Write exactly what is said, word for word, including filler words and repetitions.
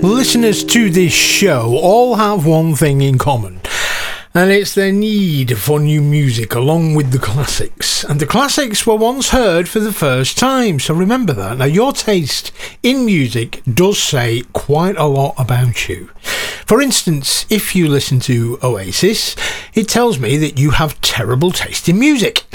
listeners to this show all have one thing in common, and it's their need for new music along with the classics. And the classics were once heard for the first time, so remember that. Now, your taste in music does say quite a lot about you. For instance, if you listen to Oasis, it tells me that you have terrible taste in music.